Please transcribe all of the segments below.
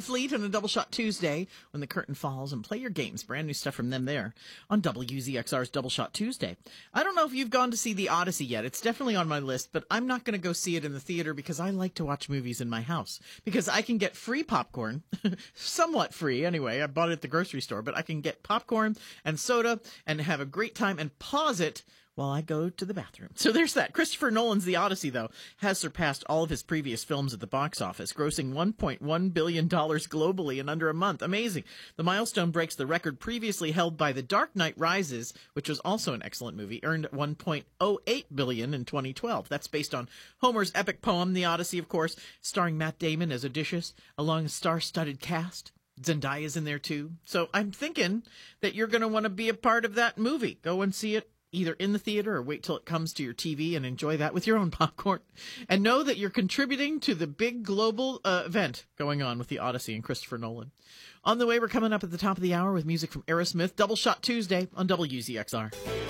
Fleet on a Double Shot Tuesday when the curtain falls, and play your games. Brand new stuff from them there on WZXR's Double Shot Tuesday. I don't know if you've gone to see The Odyssey yet. It's definitely on my list, but I'm not going to go see it in the theater because I like to watch movies in my house. Because I can get free popcorn, somewhat free anyway. I bought it at the grocery store, but I can get popcorn and soda and have a great time and pause it while I go to the bathroom. So there's that. Christopher Nolan's The Odyssey, though, has surpassed all of his previous films at the box office, grossing $1.1 billion globally in under a month. Amazing. The milestone breaks the record previously held by The Dark Knight Rises, which was also an excellent movie, earned $1.08 billion in 2012. That's based on Homer's epic poem, The Odyssey, of course, starring Matt Damon as Odysseus, along a star-studded cast. Zendaya's in there, too. So I'm thinking that you're going to want to be a part of that movie. Go and see it either in the theater or wait till it comes to your TV and enjoy that with your own popcorn. And know that you're contributing to the big global event going on with The Odyssey and Christopher Nolan. On the way, we're coming up at the top of the hour with music from Aerosmith. Double Shot Tuesday on WZXR.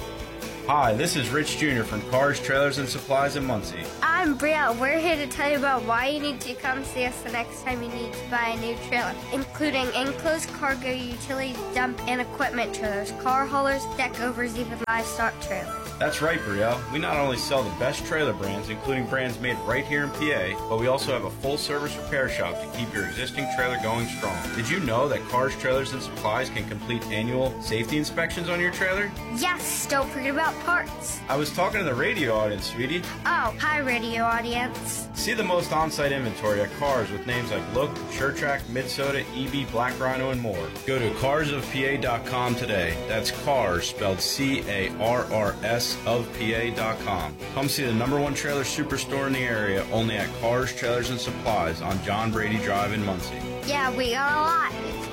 Hi, this is Rich Jr. from Cars, Trailers, and Supplies in Muncie. I'm Brielle. We're here to tell you about why you need to come see us the next time you need to buy a new trailer, including enclosed cargo, utility dump, and equipment trailers, car haulers, deck overs, even livestock trailers. That's right, Brielle. We not only sell the best trailer brands, including brands made right here in PA, but we also have a full-service repair shop to keep your existing trailer going strong. Did you know that Cars, Trailers, and Supplies can complete annual safety inspections on your trailer? Yes, don't forget about parts. I was talking to the radio audience, sweetie. Oh, hi, radio audience. See the most on-site inventory at Cars with names like Look, SureTrack, Midsoda, EB, Black Rhino, and more. Go to carsofpa.com today. That's Cars, spelled C-A-R-R-S of PA.com. Come see the #1 trailer superstore in the area, only at Cars, Trailers, and Supplies on John Brady Drive in Muncie. Yeah, we got a lot.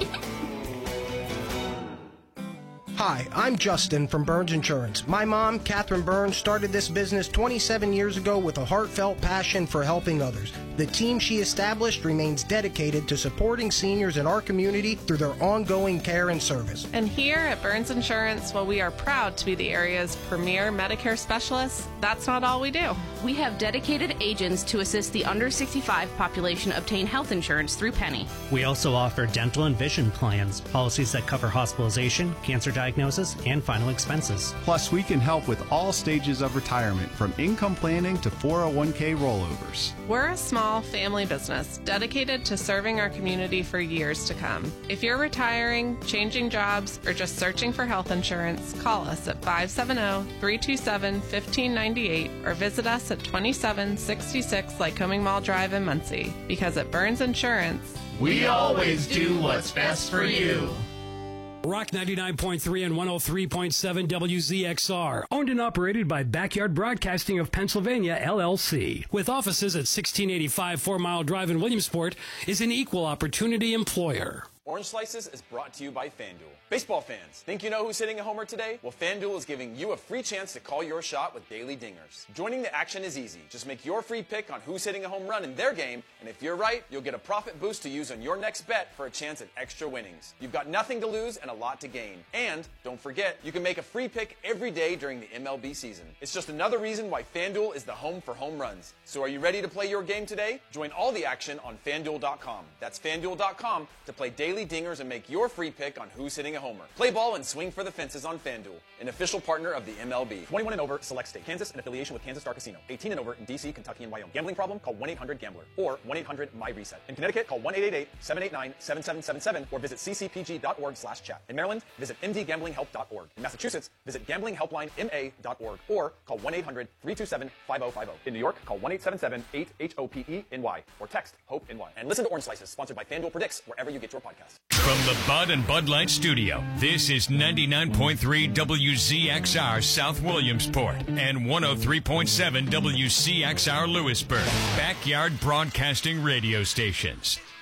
Hi, I'm Justin from Burns Insurance. My mom, Catherine Burns, started this business 27 years ago with a heartfelt passion for helping others. The team she established remains dedicated to supporting seniors in our community through their ongoing care and service. And here at Burns Insurance, while we are proud to be the area's premier Medicare specialists, that's not all we do. We have dedicated agents to assist the under 65 population obtain health insurance through Penny. We also offer dental and vision plans, policies that cover hospitalization, cancer diagnosis, and final expenses. Plus, we can help with all stages of retirement, from income planning to 401k rollovers. We're a small family business dedicated to serving our community for years to come. If you're retiring, changing jobs, or just searching for health insurance, call us at 570-327-1598 or visit us at 2766 Lycoming Mall Drive in Muncie. Because at Burns Insurance, we always do what's best for you. Rock 99.3 and 103.7 WZXR. Owned and operated by Backyard Broadcasting of Pennsylvania, LLC. With offices at 1685 4 Mile Drive in Williamsport, is an equal opportunity employer. Orange Slices is brought to you by FanDuel. Baseball fans, think you know who's hitting a homer today? Well, FanDuel is giving you a free chance to call your shot with daily dingers. Joining the action is easy. Just make your free pick on who's hitting a home run in their game, and if you're right, you'll get a profit boost to use on your next bet for a chance at extra winnings. You've got nothing to lose and a lot to gain. And don't forget, you can make a free pick every day during the MLB season. It's just another reason why FanDuel is the home for home runs. So are you ready to play your game today? Join all the action on FanDuel.com. That's FanDuel.com to play daily dingers and make your free pick on who's hitting a homer. Play ball and swing for the fences on FanDuel, an official partner of the MLB. 21 and over, select state. Kansas, in affiliation with Kansas Star Casino. 18 and over in D.C., Kentucky, and Wyoming. Gambling problem? Call 1-800-GAMBLER or 1-800-MY-RESET. In Connecticut, call 1-888-789-7777 or visit ccpg.org/chat. In Maryland, visit mdgamblinghelp.org. In Massachusetts, visit gamblinghelplinema.org or call 1-800-327-5050. In New York, call 1-877-8-HOPE-NY or text HOPE-NY. And listen to Orange Slices, sponsored by FanDuel Predicts, wherever you get your podcast. From the Bud and Bud Light Studio, this is 99.3 WZXR South Williamsport and 103.7 WCXR Lewisburg, Backyard Broadcasting Radio Stations.